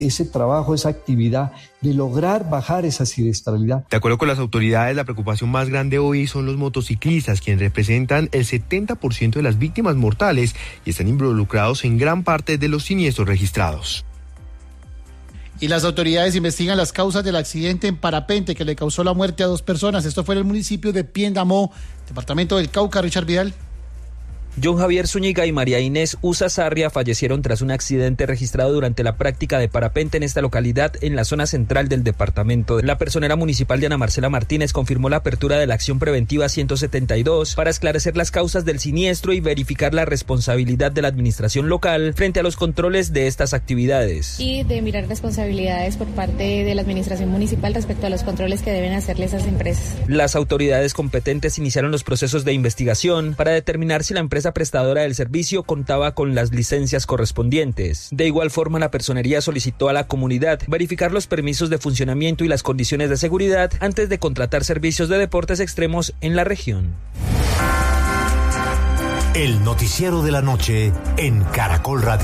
ese trabajo, esa actividad de lograr bajar esa siniestralidad. De acuerdo con las autoridades, la preocupación más grande hoy son los motociclistas, quienes representan el 70% de las víctimas mortales y están involucrados en gran parte de los siniestros registrados. Y las autoridades investigan las causas del accidente en parapente que le causó la muerte a 2 personas. Esto fue en el municipio de Piendamó, departamento del Cauca. Richard Vidal. John Javier Zúñiga y María Inés Usasarria fallecieron tras un accidente registrado durante la práctica de parapente en esta localidad en la zona central del departamento. La personera municipal de Ana Marcela Martínez confirmó la apertura de la acción preventiva 172 para esclarecer las causas del siniestro y verificar la responsabilidad de la administración local frente a los controles de estas actividades. Y de mirar responsabilidades por parte de la administración municipal respecto a los controles que deben hacerle esas empresas. Las autoridades competentes iniciaron los procesos de investigación para determinar si la empresa prestadora del servicio contaba con las licencias correspondientes. De igual forma, la personería solicitó a la comunidad verificar los permisos de funcionamiento y las condiciones de seguridad antes de contratar servicios de deportes extremos en la región. El noticiero de la noche en Caracol Radio.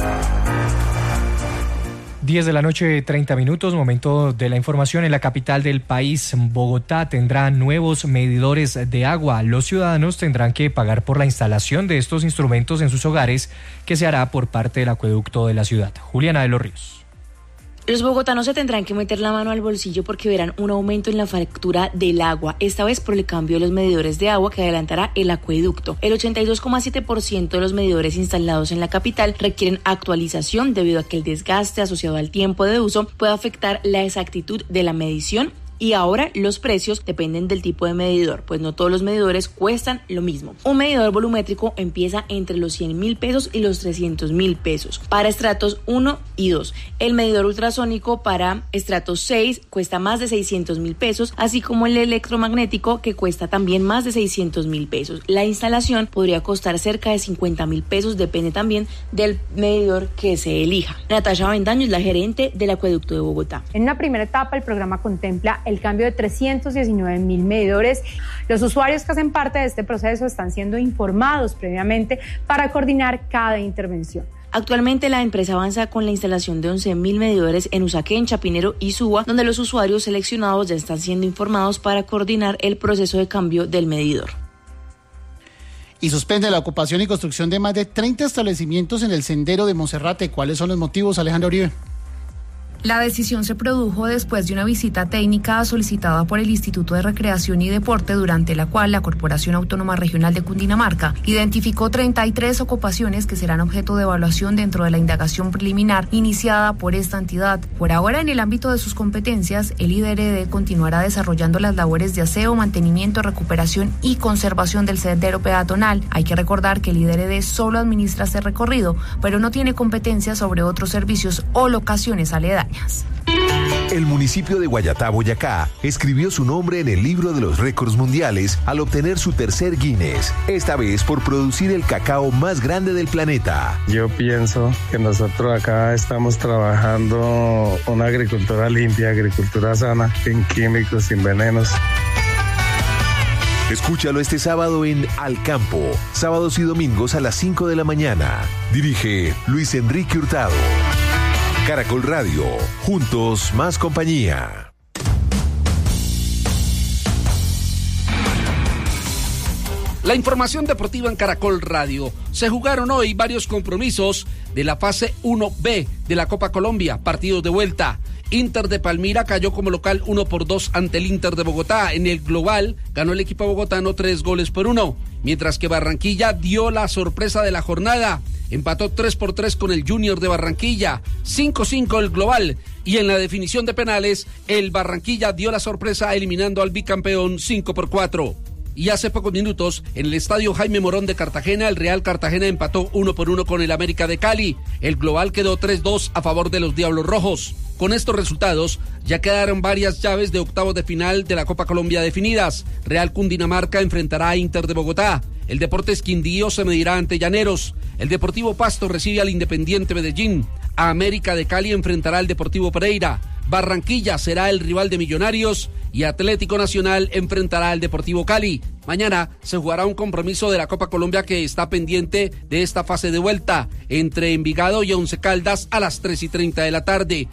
10 de la noche, 30 minutos, momento de la información. En la capital del país, Bogotá, tendrá nuevos medidores de agua. Los ciudadanos tendrán que pagar por la instalación de estos instrumentos en sus hogares, que se hará por parte del acueducto de la ciudad. Juliana de los Ríos. Los bogotanos se tendrán que meter la mano al bolsillo porque verán un aumento en la factura del agua, esta vez por el cambio de los medidores de agua que adelantará el acueducto. El 82,7% de los medidores instalados en la capital requieren actualización debido a que el desgaste asociado al tiempo de uso puede afectar la exactitud de la medición. Y ahora los precios dependen del tipo de medidor, pues no todos los medidores cuestan lo mismo. Un medidor volumétrico empieza entre los 100.000 pesos y los 300.000 pesos para estratos 1 y 2. El medidor ultrasónico para estratos 6 cuesta más de 600.000 pesos, así como el electromagnético, que cuesta también más de 600.000 pesos. La instalación podría costar cerca de 50.000 pesos, depende también del medidor que se elija. Natasha Bendaño es la gerente del acueducto de Bogotá. En una primera etapa, el programa contempla el cambio de 319.000 medidores. Los usuarios que hacen parte de este proceso están siendo informados previamente para coordinar cada intervención. Actualmente la empresa avanza con la instalación de 11.000 medidores en Usaquén, Chapinero y Suba, donde los usuarios seleccionados ya están siendo informados para coordinar el proceso de cambio del medidor. Y suspende la ocupación y construcción de más de 30 establecimientos en el sendero de Monserrate. ¿Cuáles son los motivos, Alejandra Uribe? La decisión se produjo después de una visita técnica solicitada por el Instituto de Recreación y Deporte, durante la cual la Corporación Autónoma Regional de Cundinamarca identificó 33 ocupaciones que serán objeto de evaluación dentro de la indagación preliminar iniciada por esta entidad. Por ahora, en el ámbito de sus competencias, el IDRD continuará desarrollando las labores de aseo, mantenimiento, recuperación y conservación del sendero peatonal. Hay que recordar que el IDRD solo administra este recorrido, pero no tiene competencia sobre otros servicios o locaciones aledañas. El municipio de Guayatá, Boyacá, escribió su nombre en el libro de los récords mundiales al obtener su tercer Guinness, esta vez por producir el cacao más grande del planeta. Yo pienso que nosotros acá estamos trabajando una agricultura limpia, agricultura sana, sin químicos, sin venenos. Escúchalo este sábado en Al Campo, sábados y domingos a las 5 de la mañana. Dirige Luis Enrique Hurtado. Caracol Radio, juntos más compañía. La información deportiva en Caracol Radio. Se jugaron hoy varios compromisos de la fase 1B de la Copa Colombia, partidos de vuelta. Inter de Palmira cayó como local 1-2 ante el Inter de Bogotá. En el global ganó el equipo bogotano 3-1, mientras que Barranquilla dio la sorpresa de la jornada. Empató 3-3 con el Junior de Barranquilla, 5-5 el global, y en la definición de penales, el Barranquilla dio la sorpresa eliminando al bicampeón 5-4. Y hace pocos minutos, en el estadio Jaime Morón de Cartagena, el Real Cartagena empató 1-1 con el América de Cali. El global quedó 3-2 a favor de los Diablos Rojos. Con estos resultados, ya quedaron varias llaves de octavos de final de la Copa Colombia definidas. Real Cundinamarca enfrentará a Inter de Bogotá. El Deportes Quindío se medirá ante Llaneros. El Deportivo Pasto recibe al Independiente Medellín. A América de Cali enfrentará al Deportivo Pereira. Barranquilla será el rival de Millonarios y Atlético Nacional enfrentará al Deportivo Cali. Mañana se jugará un compromiso de la Copa Colombia que está pendiente de esta fase de vuelta entre Envigado y Once Caldas a las 3:30 de la tarde.